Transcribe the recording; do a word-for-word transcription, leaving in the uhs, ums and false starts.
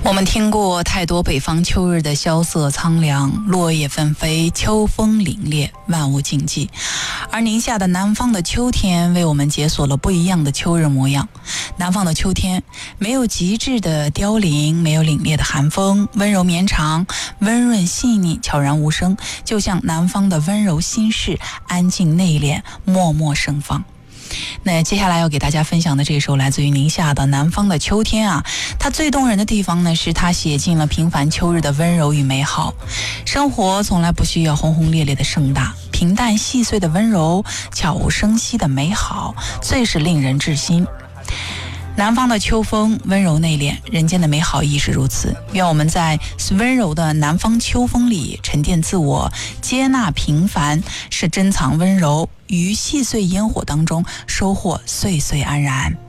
我们听过太多北方秋日的萧瑟苍凉，落叶纷飞，秋风凛冽，万物静寂。而宁夏的南方的秋天为我们解锁了不一样的秋日模样。南方的秋天没有极致的凋零，没有凛冽的寒风，温柔绵长，温润细腻，悄然无声，就像南方的温柔心事，安静内敛，默默盛放。那接下来要给大家分享的这首来自于宁夏的南方的秋天啊，它最动人的地方呢，是它写尽了平凡秋日的温柔与美好。生活从来不需要轰轰烈烈的盛大，平淡细碎的温柔，悄无声息的美好，最是令人至心。南方的秋风温柔内敛，人间的美好亦是如此。愿我们在温柔的南方秋风里沉淀自我，接纳平凡，是珍藏温柔，于细碎烟火当中收获岁岁安然。